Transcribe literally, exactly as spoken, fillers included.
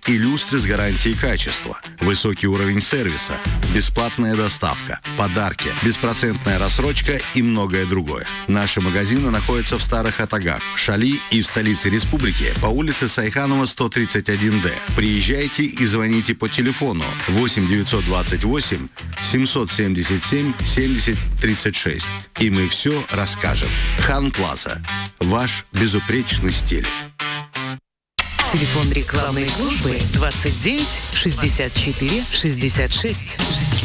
и люстры с гарантией качества, высокий уровень сервиса, бесплатная доставка, подарки, беспроцентная рассрочка и многое другое. Наши магазины находятся в Старых Атагах, Шали и в столице республики по улице Сайханова, сто тридцать один дэ. Приезжайте и звоните по телефону восемь девятьсот двадцать восемь семьсот семьдесят семь семьдесят тридцать шесть. И мы все расскажем. Хан Плаза. Ваш безупречный стиль. Телефон рекламной службы двадцать девять шестьдесят четыре шестьдесят шесть.